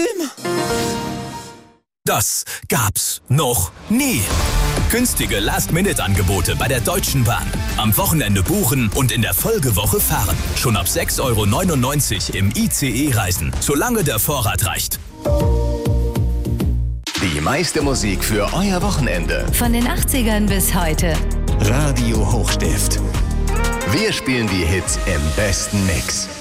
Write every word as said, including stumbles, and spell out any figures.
Das gab's noch nie. Günstige Last-Minute-Angebote bei der Deutschen Bahn. Am Wochenende buchen und in der Folgewoche fahren. Schon ab sechs Euro neunundneunzig im I C E-Reisen, solange der Vorrat reicht. Die meiste Musik für euer Wochenende. Von den achtzigern bis heute. Radio Hochstift. Wir spielen die Hits im besten Mix.